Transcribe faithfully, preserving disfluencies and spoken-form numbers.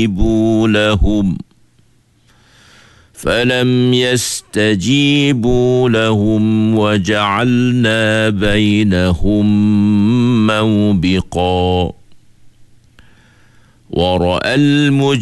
لهم فلم يستجيبوا لهم وجعلنا بينهم موبقا ورأى المجرمين